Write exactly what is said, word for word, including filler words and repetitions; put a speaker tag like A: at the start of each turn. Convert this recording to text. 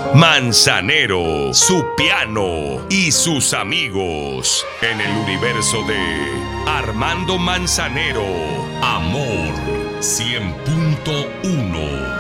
A: Manzanero, su piano y sus amigos. En el universo de Armando Manzanero. Amor cien punto uno.